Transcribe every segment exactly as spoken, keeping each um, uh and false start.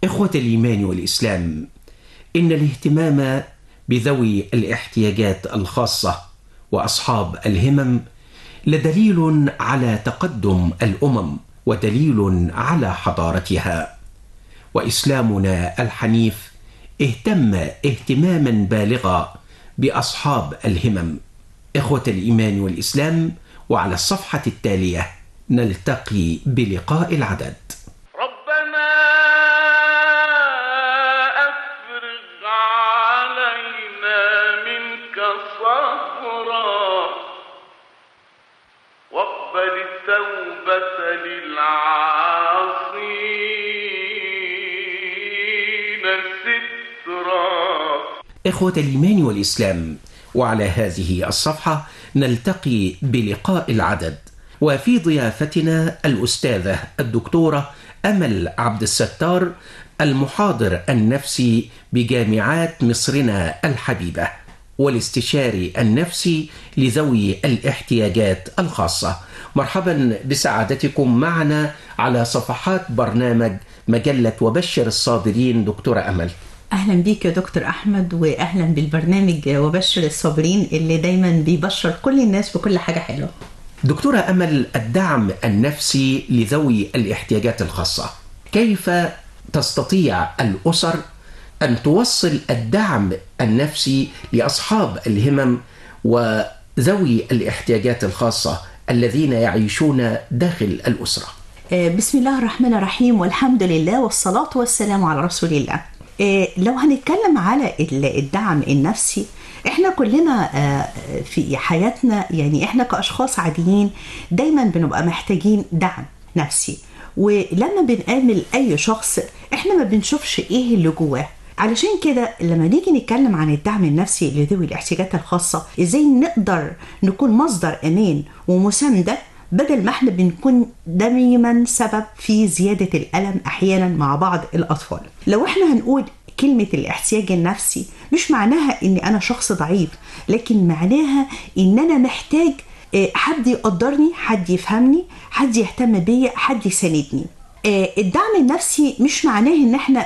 إخوة الإيمان والإسلام، إن الاهتمام بذوي الاحتياجات الخاصة وأصحاب الهمم لدليل على تقدم الأمم ودليل على حضارتها. وإسلامنا الحنيف اهتم اهتماما بالغا بأصحاب الهمم. إخوة الإيمان والإسلام، وعلى الصفحة التالية نلتقي بلقاء العدد. ربنا أفرغ علينا منك صبرا واقبل التوبة للعاصين سترا. إخوة الإيمان والإسلام، وعلى هذه الصفحة نلتقي بلقاء العدد، وفي ضيافتنا الأستاذة الدكتورة أمل عبد الستار، المحاضر النفسي بجامعات مصرنا الحبيبة والاستشاري النفسي لذوي الاحتياجات الخاصة. مرحبا بسعادتكم معنا على صفحات برنامج مجلة وبشر الصابرين. دكتورة أمل، أهلا بيك يا دكتور أحمد، وأهلا بالبرنامج وبشر الصابرين اللي دايما بيبشر كل الناس بكل حاجة حلوة. دكتورة أمل، الدعم النفسي لذوي الاحتياجات الخاصة، كيف تستطيع الأسر أن توصل الدعم النفسي لأصحاب الهمم وذوي الاحتياجات الخاصة الذين يعيشون داخل الأسرة؟ بسم الله الرحمن الرحيم، والحمد لله والصلاة والسلام على رسول الله. لو هنتكلم على الدعم النفسي، احنا كلنا في حياتنا، يعني احنا كأشخاص عاديين دايما بنبقى محتاجين دعم نفسي، ولما بنقابل اي شخص احنا ما بنشوفش ايه اللي جواه. علشان كده لما نيجي نتكلم عن الدعم النفسي لذوي الاحتياجات الخاصة، ازاي نقدر نكون مصدر امان ومساندة بدل ما احنا بنكون دايما سبب في زيادة الألم أحيانا مع بعض الأطفال. لو احنا هنقول كلمة الاحتياج النفسي، مش معناها ان انا شخص ضعيف، لكن معناها ان انا محتاج حد يقدرني، حد يفهمني، حد يهتم بيا، حد يساندني. الدعم النفسي مش معناه ان احنا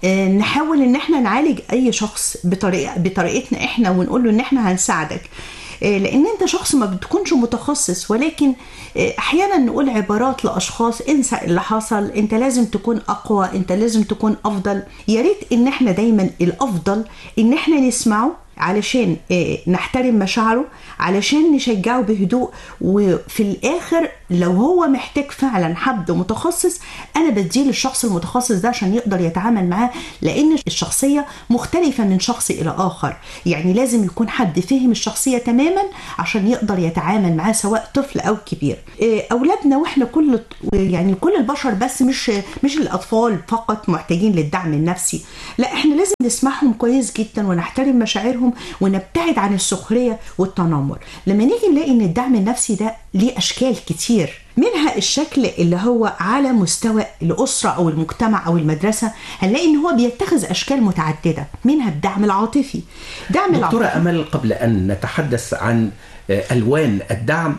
نحاول ان احنا نعالج اي شخص بطريقة بطريقتنا احنا ونقول له ان احنا هنساعدك، لان انت شخص ما بتكونش متخصص، ولكن احيانا نقول عبارات لاشخاص: انسى اللي حصل، انت لازم تكون اقوى، انت لازم تكون افضل. يا ريت ان احنا دايما الافضل ان احنا نسمعه علشان نحترم مشاعره، علشان نشجعه بهدوء، وفي الآخر لو هو محتاج فعلا حد متخصص أنا بديه للشخص المتخصص ده عشان يقدر يتعامل معاه، لأن الشخصية مختلفة من شخص إلى آخر. يعني لازم يكون حد فهم الشخصية تماما عشان يقدر يتعامل معاه، سواء طفل أو كبير. أولادنا وإحنا كل يعني كل البشر، بس مش مش الأطفال فقط محتاجين للدعم النفسي، لا إحنا لازم نسمعهم كويس جدا ونحترم مشاعرهم ونبتعد عن السخرية والتنمر. لما نيجي نلاقي ان الدعم النفسي ده ليه اشكال كتير، منها الشكل اللي هو على مستوى الأسرة أو المجتمع أو المدرسة، هنلاقي ان هو بيتخذ اشكال متعددة، منها الدعم العاطفي. دعم دكتورة العاطفي. أمل، قبل أن نتحدث عن ألوان الدعم،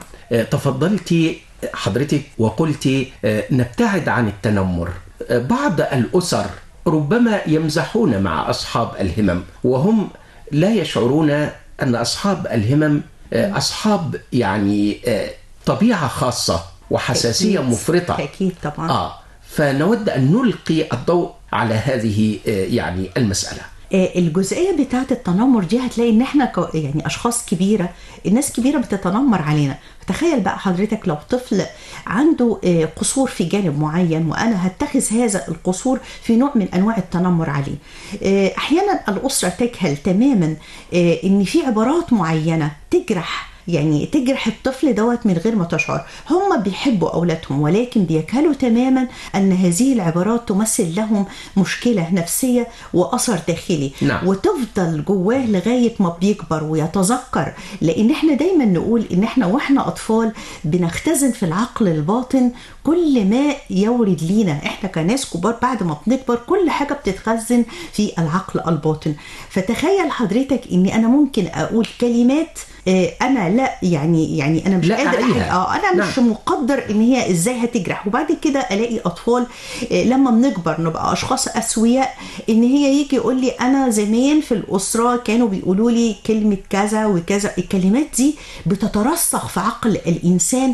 تفضلتي حضرتك وقلتي نبتعد عن التنمر. بعض الأسر ربما يمزحون مع أصحاب الهمم وهم لا يشعرون أن أصحاب الهمم أصحاب يعني طبيعة خاصة وحساسية أكيد. أكيد. أكيد طبعا. آه فنود أن نلقي الضوء على هذه يعني المسألة. الجزئية بتاعة التنمر دي هتلاقي ان احنا يعني اشخاص كبيرة، الناس كبيرة بتتنمر علينا. تخيل بقى حضرتك لو طفل عنده قصور في جانب معين وانا هتخذ هذا القصور في نوع من انواع التنمر عليه. احيانا الاسرة تجهل تماما ان في عبارات معينة تجرح، يعني تجرح الطفل دوت من غير ما تشعر. هم بيحبوا أولادهم ولكن بيجهلوا تماما أن هذه العبارات تمثل لهم مشكلة نفسية وأثر داخلي. نعم. وتفضل جواه لغاية ما بيكبر ويتذكر. لأن احنا دايما نقول إن احنا واحنا أطفال بنختزن في العقل الباطن كل ما يورد لينا. احنا كناس كبار بعد ما بنكبر كل حاجة بتتخزن في العقل الباطن. فتخيل حضرتك إني أنا ممكن أقول كلمات آه انا لا يعني يعني انا مش لا قادر أعيها. اه انا مش نعم. مقدر ان هي ازاي هتجرح. وبعد كده الاقي اطفال آه لما بنكبر نبقى اشخاص اسوياء ان هي يجي يقول لي انا زمان في الاسره كانوا بيقولوا لي كلمه كذا وكذا. الكلمات دي بتترسخ في عقل الانسان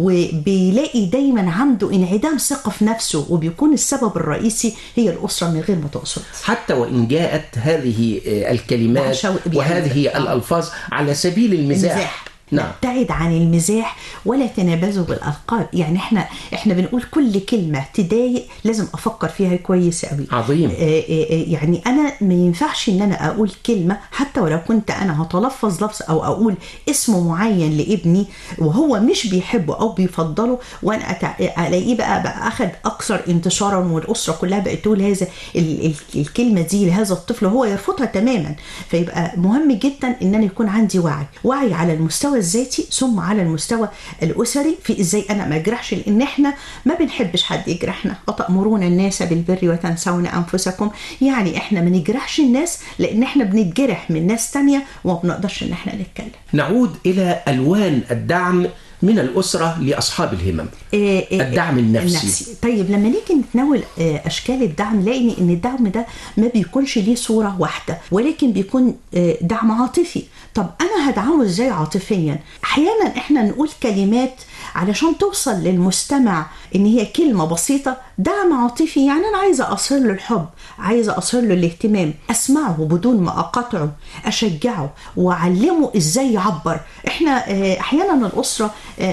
وبيلاقي دايما عنده انعدام ثقه في نفسه، وبيكون السبب الرئيسي هي الاسره من غير ما تقصد. حتى وإن جاءت هذه الكلمات وهذه الألفاظ على سبيل المزاح, المزاح. نعم. نبتعد عن المزاح ولا تنابزوا بالألقاب. يعني احنا احنا بنقول كل كلمة تضايق لازم افكر فيها كويس قوي. عظيم. آه آه يعني انا ما ينفعش ان انا اقول كلمة حتى ولو كنت انا هتلفظ لفظ او اقول اسم معين لابني وهو مش بيحبه او بيفضله، وانا الاقيه بقى بقى اخذ اكثر انتشارا والاسرة كلها بقت تقول هذا ال ال الكلمة دي لهذا الطفل وهو يرفضها تماما. فيبقى مهم جدا ان انا يكون عندي وعي وعي على المستوى الذاتي ثم على المستوى الأسري في إزاي أنا ما أجرحش، لأن إحنا ما بنحبش حد يجرحنا. أتأمرون الناس بالبر وتنسون أنفسكم. يعني إحنا ما نجرحش الناس لأن إحنا بنتجرح من ناس تانية وما بنقدرش إن إحنا نتكلم. نعود إلى ألوان الدعم من الأسرة لأصحاب الهمم. إيه إيه الدعم النفسي. النفسي. طيب لما نيجي نتناول أشكال الدعم نلاقي إن الدعم ده ما بيكونش ليه صورة واحدة، ولكن بيكون دعم عاطفي. طب أنا هدعمه إزاي عاطفيا؟ أحيانا إحنا نقول كلمات علشان توصل للمستمع إن هي كلمة بسيطة دعم عاطفي. يعني أنا عايزة أصل له الحب، عايزة أصل له الاهتمام، أسمعه بدون ما أقاطعه، أشجعه وأعلمه إزاي يعبر. إحنا أحيانا الأسرة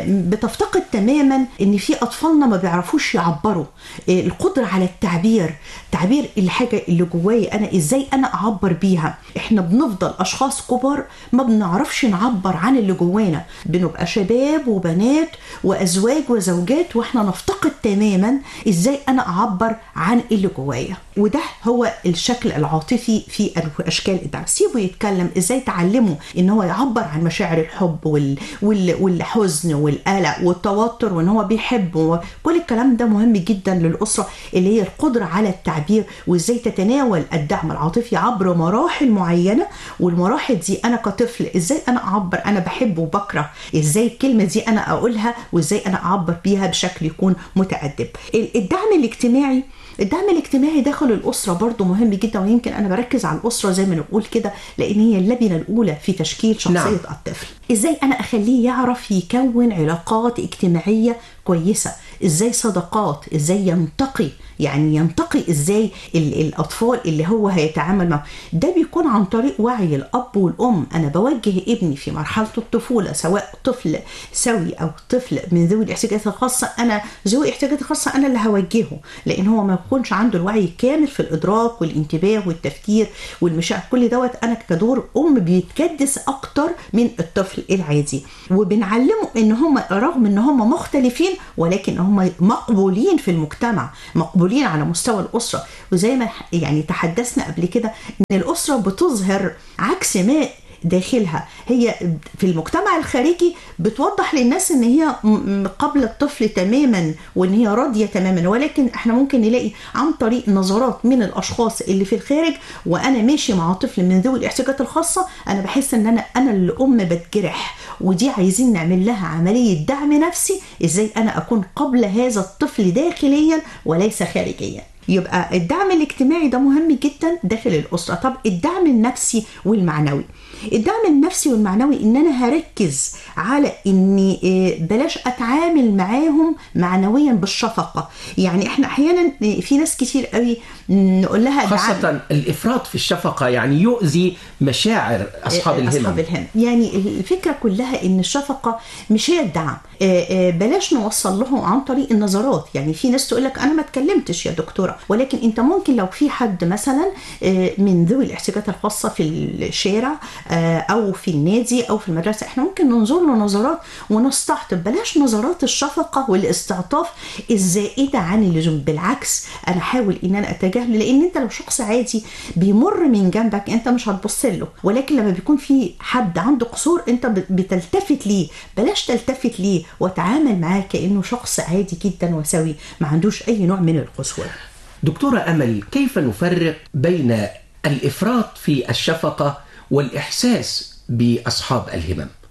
بتفتقد تماما إن في أطفالنا ما بيعرفوش يعبروا. القدرة على التعبير، تعبير الحاجة اللي جواي أنا إزاي أنا أعبر بيها. إحنا بنفضل أشخاص كبار ما بنعرفش نعبر عن اللي جوانا، بنبقى شباب وبنات وأزواج وزوجات وإحنا نفتقد تماما إزاي أنا أعبر عن اللي جوايا. وده هو الشكل العاطفي في أشكال الدعم. سيبه يتكلم، إزاي تعلمه إن هو يعبر عن مشاعر الحب وال... وال... والحزن والقلق والتوتر وإن هو بيحب. كل الكلام ده مهم جدا للأسرة اللي هي القدرة على التعبير وإزاي تتناول الدعم العاطفي عبر مراحل معينة. والمراحل دي أنا كطفل إزاي أنا أعبر أنا بحب وبكره، إزاي الكلمة دي أنا أقولها وإزاي أنا أعبر بيها بشكل يكون متأدب. الدعم الاجتماعي الدعم الاجتماعي داخل الأسرة برضو مهم جدا، ويمكن أنا بركز على الأسرة زي ما نقول كده لأن هي اللبنة الأولى في تشكيل شخصية نعم. الطفل. إزاي أنا أخليه يعرف يكون علاقات اجتماعية كويسة، إزاي صداقات، إزاي ينتقي، يعني ينتقي إزاي الأطفال اللي هو هيتعامل معه. ده بيكون عن طريق وعي الأب والأم. أنا بوجه ابني في مرحلة الطفولة سواء طفل سوي أو طفل من ذوي الاحتياجات الخاصة. أنا ذوي الاحتياجات الخاصة أنا اللي هوجهه لأن هو ما يكونش عنده الوعي الكامل في الإدراك والانتباه والتفكير والمشاعر. كل دوت أنا كدور أم بيتكدس أكتر من الطفل العادي، وبنعلمه إن هم رغم إن هم مختلفين ولكن هم مقبولين في المجتمع، مقبولين على مستوى الأسرة. وزي ما يعني تحدثنا قبل كده إن الأسرة بتظهر عكس ما داخلها. هي في المجتمع الخارجي بتوضح للناس ان هي قبل الطفل تماما وان هي راضية تماما، ولكن احنا ممكن نلاقي عن طريق نظرات من الاشخاص اللي في الخارج وانا ماشي مع طفل من ذوي الاحتياجات الخاصة انا بحس ان انا انا اللي ام بتجرح. ودي عايزين نعمل لها عملية دعم نفسي، ازاي انا اكون قبل هذا الطفل داخليا وليس خارجيا. يبقى الدعم الاجتماعي ده مهم جدا داخل الأسرة. طب الدعم النفسي والمعنوي، الدعم النفسي والمعنوي ان انا هركز على اني بلاش اتعامل معاهم معنويا بالشفقة. يعني احنا احيانا في ناس كتير قوي نقول لها خاصة دعم. الافراط في الشفقة يعني يؤذي مشاعر اصحاب الهمم. اصحاب الهمم يعني الفكرة كلها ان الشفقة مش هي الدعم. بلاش نوصل لهم عن طريق النظرات. يعني في ناس تقول لك انا ما اتكلمتش يا دكتورة، ولكن انت ممكن لو في حد مثلا من ذوي الاحتياجات الخاصة في الشارع او في النادي او في المدرسة احنا ممكن ننظر له نظرات ونستعطف. بلاش نظرات الشفقة والاستعطاف الزائدة عن اللزوم. بالعكس انا حاول ان انا اتجاهله، لان انت لو شخص عادي بيمر من جنبك انت مش هتبص له، ولكن لما بيكون في حد عنده قصور انت بتلتفت ليه. بلاش تلتفت ليه وتعامل معاه كأنه شخص عادي جدا وسوي ما عندوش اي نوع من القسوة. دكتورة أمل، كيف نفرق بين الإفراط في الشفقة والإحساس بأصحاب الهمم؟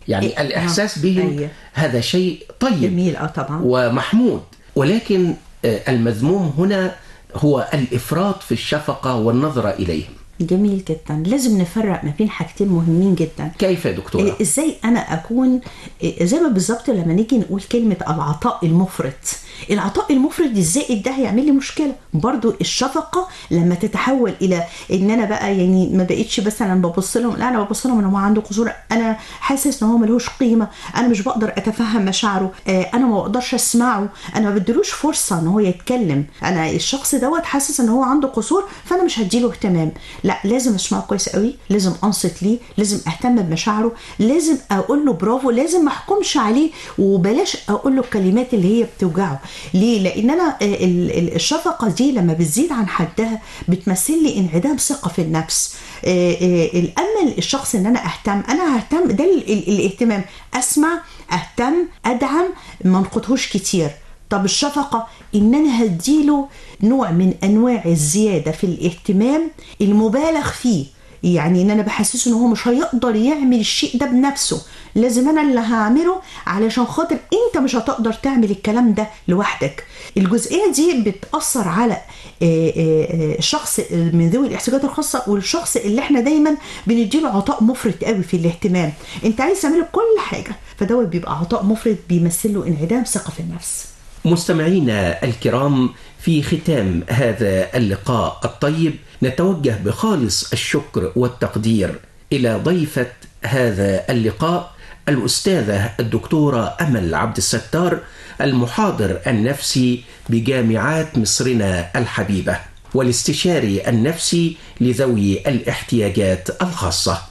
يعني إيه؟ الإحساس بهم أيه. هذا شيء طيب جميل اه طبعا ومحمود، ولكن المذموم هنا هو الإفراط في الشفقة والنظرة إليهم. جميل جدا. لازم نفرق ما بين حاجتين مهمين جدا. كيف يا دكتورة؟ إيه ازاي انا اكون إيه زي ما بالظبط لما نيجي نقول كلمة العطاء المفرط، العطاء المفرط الزائد ده هيعمل لي مشكلة. برضو الشفقة لما تتحول الى ان انا بقى يعني ما بقيتش مثلا ببص لهم، لا انا ببص لهم ان هو عنده قصور، انا حاسس ان هو ملهوش قيمة، انا مش بقدر اتفهم مشاعره، انا ما بقدرش اسمعه، انا ما بديلوش فرصة ان هو يتكلم، انا الشخص دوت حاسس ان هو عنده قصور فانا مش هديله اهتمام. لا، لازم اسمعه كويس قوي، لازم انصت ليه، لازم اهتم بمشاعره، لازم اقول له برافو، لازم ما احكمش عليه وبلاش اقول له الكلمات اللي هي بتوجعه. ليه؟ لان انا الشفقه دي لما بتزيد عن حدها بتمثل لي انعدام ثقه في النفس. الامل الشخص ان انا اهتم، انا ههتم، ده الاهتمام، اسمع، اهتم، ادعم، ما نقطهوش كتير. طب الشفقة إن أنا هديله نوع من أنواع الزيادة في الاهتمام المبالغ فيه، يعني إن أنا بحسسه إن هو مش هيقدر يعمل الشيء ده بنفسه، لازم أنا اللي هعمله علشان خاطر أنت مش هتقدر تعمل الكلام ده لوحدك. الجزئية دي بتأثر على الشخص من ذوي الاحتياجات الخاصة والشخص اللي احنا دايما بنديله عطاء مفرط قوي في الاهتمام. أنت عايز تعمله كل حاجة، فدوت بيبقى عطاء مفرط بيمثله انعدام ثقة في النفس. مستمعينا الكرام، في ختام هذا اللقاء الطيب نتوجه بخالص الشكر والتقدير إلى ضيفة هذا اللقاء الأستاذة الدكتورة أمل عبد الستار، المحاضر النفسي بجامعات مصرنا الحبيبة والاستشاري النفسي لذوي الاحتياجات الخاصة.